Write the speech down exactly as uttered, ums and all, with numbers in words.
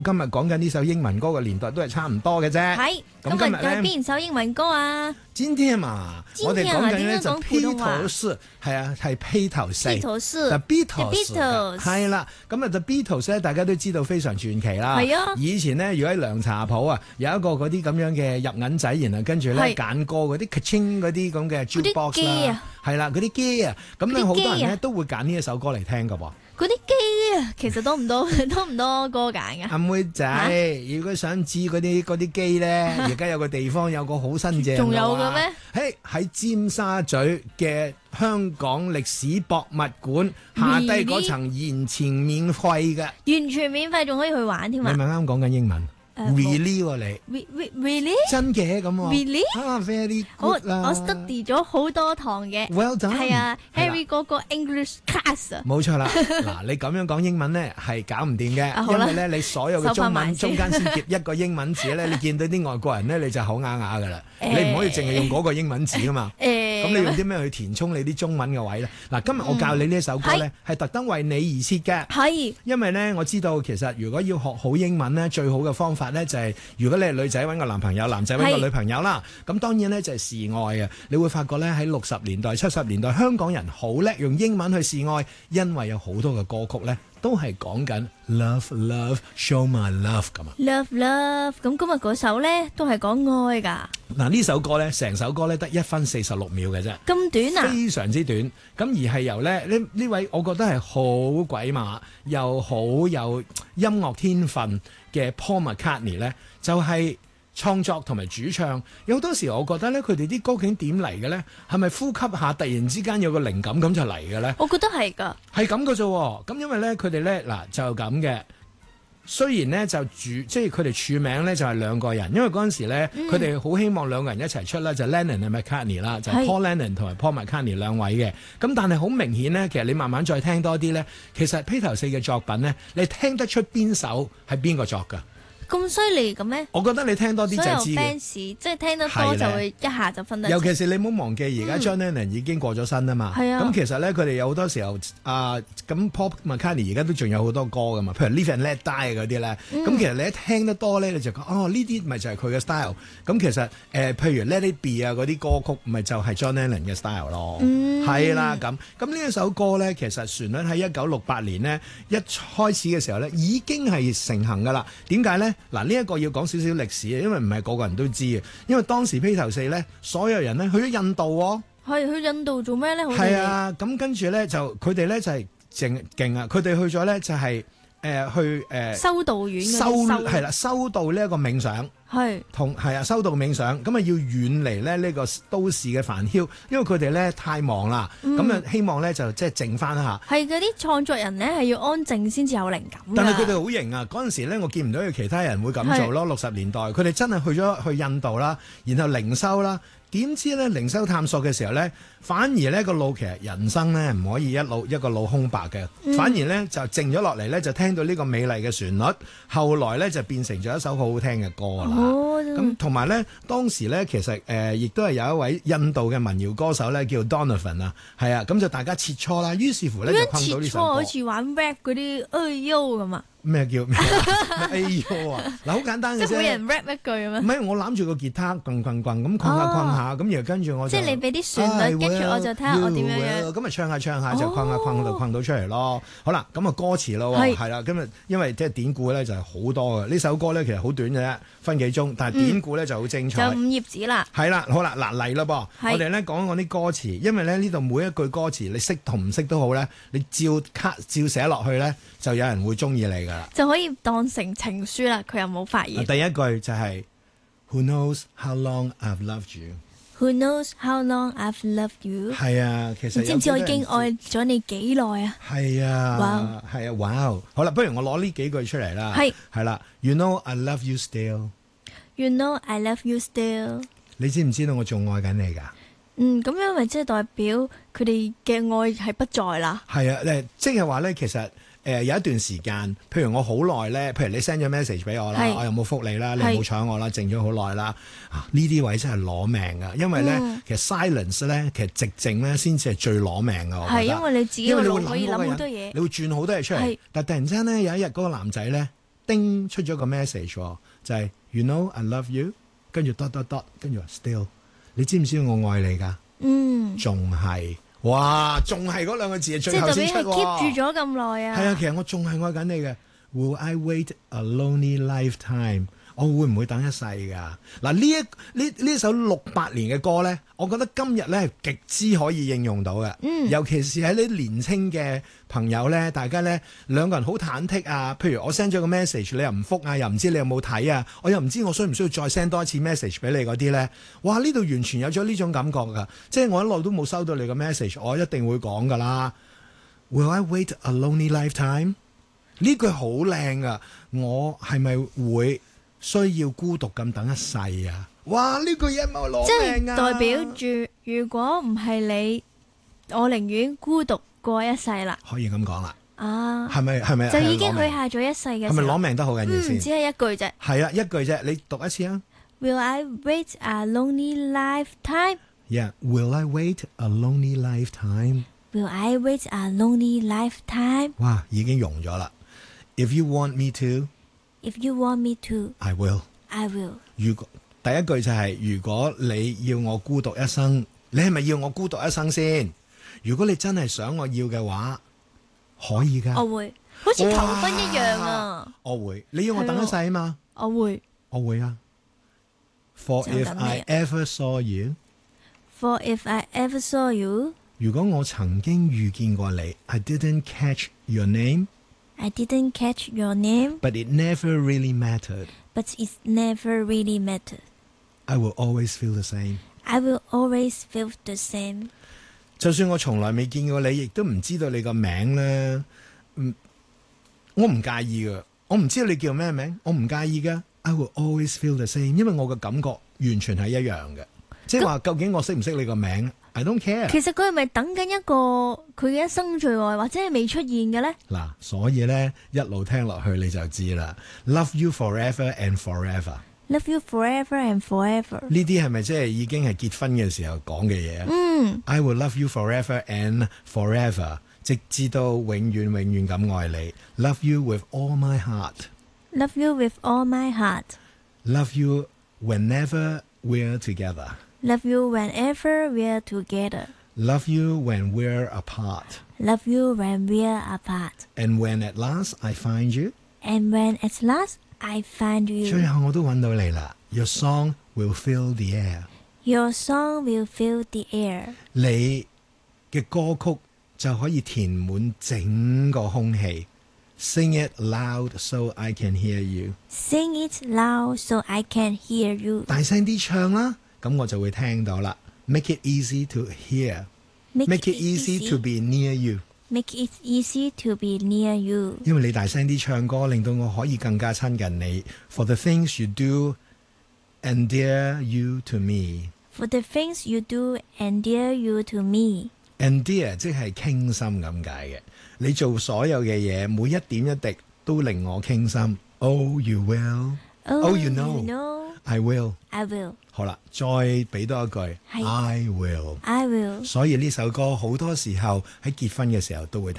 今日講緊呢首英文歌嘅年代都係差唔多嘅啫。 係， 咁今日有邊首英文歌啊？ 今天嘛，我哋講緊咧就披頭士，係啊，係披頭四。 披頭士 The Beatles 係啦，咁啊 The Beatles 咧，大家都知道非常傳奇啦。 係啊， 以前呢，如果喺涼茶鋪啊，有一個嗰啲咁樣嘅入銀仔，然後跟住咧揀歌嗰啲 Kaching 嗰啲咁嘅 jukebox 啦，係啦，嗰啲機啊，咁咧好多人咧都會揀呢一首歌嚟聽噶喎。 嗰啲機啊，其實多唔多多唔多歌揀噶？ 阿妹仔，啊、如果想知嗰啲嗰啲機咧，而家有個地方有個好新淨， 仲有嘅咩？ 喺喺尖沙咀嘅香港歷史博物館下低嗰層完全免費嘅， 完全免費，仲可以去玩添啊！ 你咪啱講緊英文。Uh, really 喎你 really 真嘅咁喎 really 啊 very good 啦， 我我 study 咗好多堂嘅 well done 係啊 Harry 哥哥 English class 啊冇錯啦嗱你咁樣講英文咧係搞唔掂嘅因為咧你所有嘅中文中間先夾一個英文字咧你見到啲外國人咧你就口啞啞噶啦你唔可以淨係用嗰個英文字噶嘛咁你用啲咩去填充你啲中文嘅位咧嗱今日我教你呢一首歌咧係特登為你而設嘅係因為咧我知道其實如果要學好英文咧最好嘅方法咧就係如果你係女仔揾個男朋友，男仔揾個女朋友啦，咁當然咧就係示愛啊！你會發覺咧喺六十年代、七十年代，香港人好叻用英文去示愛，因為有好多嘅歌曲咧都係講緊 love love show my love 咁啊！love love 咁今日嗰首咧都係講愛㗎。嗱呢首歌咧，成首歌咧得一分四十六秒嘅啫，咁短啊！非常之短。咁而係由咧呢呢位，我覺得係好鬼馬又好有音樂天分嘅 Paul McCartney 咧，就係、是、創作同埋主唱。有好多時我覺得咧，佢哋啲歌竟點嚟嘅咧？係咪呼吸下突然之間有個靈感咁就嚟嘅咧？我覺得係㗎，係咁嘅啫。咁因為咧，佢哋咧嗱就咁嘅。雖然咧就主即係佢哋署名咧就係兩個人，因為嗰陣時咧佢哋好希望兩個人一齊出啦，就 Lennon 同 McCartney 啦，就 Paul Lennon 同埋 Paul McCartney 兩位嘅。咁但係好明顯咧，其實你慢慢再聽多啲咧，其實披頭四嘅作品咧，你聽得出邊首係邊個作㗎？咁犀利嘅咩？我覺得你聽多啲就知嘅。所有 fans 即係聽得多就會一下就分得。尤其是你唔好忘記，而家 John Lennon 已經過咗身啊嘛。係啊。咁其實咧，佢哋有好多時候啊，咁 Paul McCartney 而家都仲有好多歌噶嘛，譬如 Live and Let Die 嗰啲咧。咁、嗯、其實你一聽得多咧，你就講哦，呢啲咪就係佢嘅 style。咁其實誒、呃，譬如 Let It Be 啊嗰啲歌曲，咪就係 John Lennon 嘅 style 咯。嗯。係啦，咁咁呢一首歌咧，其實旋律喺一九六八年呢，一開始嘅時候咧，已經係成行噶啦。點解咧？嗱，呢一個要講少少歷史嘅，因為唔係個個人都知嘅。因為當時披頭四咧，所有人咧去咗印度喎。係去印度做咩咧？係啊，咁跟住咧就佢哋咧就係勁勁啊！佢哋去咗咧就係、是、誒、呃、去誒、呃、修道院修係啦，修道呢一個冥想。係同係啊，修道冥想咁啊，要遠離咧呢個都市嘅煩囂，因為佢哋咧太忙啦，咁、嗯、啊希望咧就即係靜翻一下。係嗰啲創作人咧係要安靜先至有靈感。但係佢哋好型啊！嗰陣時咧，我見唔到有其他人會咁做咯。六十年代，佢哋真係去咗去印度啦，然後靈修啦。點知咧靈修探索嘅時候咧，反而咧個腦其實人生咧唔可以一路一個腦空白嘅、嗯，反而咧就靜咗落嚟咧，就聽到呢個美麗嘅旋律，後來咧就變成咗一首好好聽嘅歌啦。咁同埋咧，當時咧其實誒亦都係有一位印度嘅民謠歌手咧，叫 Donovan 啊，係啊，咁就大家切磋啦，於是乎咧就困到呢首歌。好似玩 rap 嗰啲哎喲咁啊！咩叫咩哎喲啊！嗱，好簡單嘅啫。即係每人 rap 一句咁樣。唔係，我攬住個吉他，棍棍棍咁困下困下，咁、哦、然後跟住我就。即係你俾啲旋律，跟、哎、住我就睇下我點樣樣。咁咪唱下唱下就困下困到困到出嚟咯。好啦，咁啊歌詞咯，係啦，今日因為即係典故咧就係好多嘅。呢首歌咧其實好短嘅啫，分幾鐘，但係典故咧就好精彩。就五頁紙啦。係啦，好啦，嗱嚟啦噃，我哋咧講講啲歌詞，因為咧呢度每一句歌詞你識同唔識都好咧，你照卡照寫落去咧，就有人會中意你㗎。就可以當成情書啦，佢又冇發現。第一句就係、是、Who knows how long I've loved you? Who knows how long I've loved you? 係啊，其實你知唔知我已經愛咗你幾耐啊？係啊，哇，係啊，哇！好啦，不如我攞呢幾句出嚟啦。係係啦 ，You know I love you still. You know I love you still. 你知唔知道我仲愛緊你㗎？嗯，咁樣咪即係代表佢哋嘅愛係不在啦。係啊，誒，即係話咧，其實。誒、呃、有一段時間，譬如我好耐咧，譬如你 send 咗 message 俾我啦，我又冇覆你啦，你冇睬我啦，靜咗好耐啦，呢啲位真係攞命噶，因為咧、嗯，其實 silence 咧，其實寂靜咧，先至係最攞命噶。係因為你自己個腦可以諗好多嘢，你會轉好多嘢出嚟。但係突然之間咧，有一日嗰個男仔咧， 叮出咗個 message，就係 You know I love you， 跟住 dot dot dot， 跟住話 still， 你知唔知我愛你㗎？嗯，仲係，哇，仲係嗰兩個字係最後先出喎。 即係 keep 住咗咁耐啊。 係啊，其實我仲係愛緊你嘅。Will I wait a lonely lifetime？我會唔會等一世㗎？嗱，呢一呢呢首六八年嘅歌咧，我覺得今日咧係極之可以應用到嘅。嗯，尤其是喺啲年青嘅朋友咧，大家咧兩個人好忐忑啊。譬如我 send 咗個 message，你又唔覆啊，又唔知你有冇睇啊，我又唔知我需唔需要再 send 多一次 message 俾你嗰啲咧。哇！呢度完全有咗呢種感覺㗎，即係我一路都冇收到你個 message，我一定會講㗎啦。Will I wait a lonely lifetime？ 呢句好靚啊！我係咪會需要孤獨咁等一世啊！哇！呢句嘢咪攞命啊！ 即係代表住，如果唔係你，我寧願孤獨過一世啦。 可以咁講啦。 啊， 係咪係咪就已經許下咗一世嘅？ 係咪攞命得好緊要先？ 唔只係一句啫。 係啊，一句啫，你讀一次啊。 Will I wait a lonely lifetime? Yeah, will I wait a lonely lifetime? Will I wait a lonely lifetime? 哇，已經融咗啦。If you want me to. If you want me to, I will. I will. 如果第一句就係、是、如果你要我孤獨一生，你係咪要我孤獨一生先？如果你真係想我要嘅話，可以噶。 我會，好似求婚一樣啊。 我會，你要我等一世啊嘛。 我會， 我會啊。For if I ever saw you, For if I ever saw you, 如果我曾經遇見過你 I didn't catch your name.I didn't catch your name, but it never really mattered. But it never really mattered. I will always feel the same. I will always feel the same. 就算我從來未見過你，亦都唔知道你個名咧，嗯，我唔介意噶。我唔知道你叫咩名，我唔介意噶。I will always feel the same， 因為我嘅感覺完全係一樣嘅。即係話，究竟我識唔識你個名？I don't care。 其實佢係咪等緊一個佢嘅一生最愛，或者係未出現嘅咧？ 嗱，所以咧一路聽落去你就知啦。Love you forever and forever。 Love you forever and forever。 呢啲係咪即係已經係結婚嘅時候講嘅嘢啊？ 嗯。 I will love you forever and forever， 直至到永遠永遠咁愛你。Love you with all my heart。 Love you with all my heart。 Love you whenever we're together。Love you whenever we're together. Love you when we're apart. Love you when we're apart. And when at last I find you. And when at last I find you. 最後我都揾到你啦。Your song will fill the air. Your song will fill the air. 你嘅歌曲就可以填滿整個空氣。Sing it loud so I can hear you. Sing it loud so I can hear you. 大聲啲唱啦。咁我就會聽到啦。Make it easy to hear. Make, Make it easy, easy to be near you. Make it easy to be near you. 因為你大聲啲唱歌，令到我可以更加親近你。For the things you do endear you to me. For the things you do endear you to me. Endear 即係傾心咁解嘅。你做所有嘅嘢，每一點一滴都令我傾心。Oh, you will. Oh, oh you know. You know. I will. I will. 好啦，再俾多一句。I will. I will. 所以呢首歌好多時候喺結婚嘅時候都會聽。